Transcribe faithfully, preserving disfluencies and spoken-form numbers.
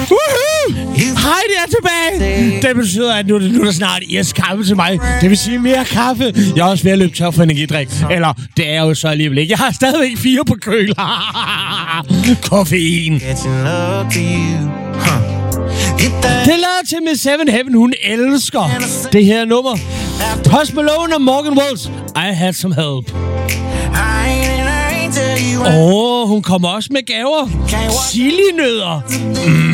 Woohoo! Hej, det er tilbage! Det betyder, at nu, nu er der snart is kaffe til mig. Det vil sige mere kaffe. Jeg er også ved at løbe tør for energidrik. Eller, det er jo så alligevel ikke. Jeg har stadigvæk fire på køl. Koffein. Det lader til med Seven Heaven. Hun elsker det her nummer. Post Malone og Morgan Walsh. I had some help. Åh, oh, hun kommer også med gaver. Chili-nødder. Mm.